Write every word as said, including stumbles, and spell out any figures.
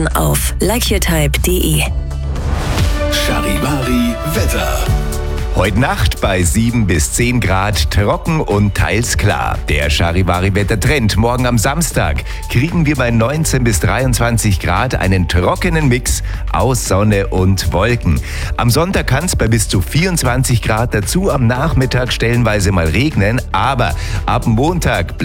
Nachrichten auf like your type punkt de. Charivari Wetter. Heute Nacht bei sieben bis zehn Grad, trocken und teils klar. Der Charivari-Wettertrend. Morgen am Samstag kriegen wir bei neunzehn bis dreiundzwanzig Grad einen trockenen Mix aus Sonne und Wolken. Am Sonntag kann es bei bis zu vierundzwanzig Grad dazu am Nachmittag stellenweise mal regnen, aber ab Montag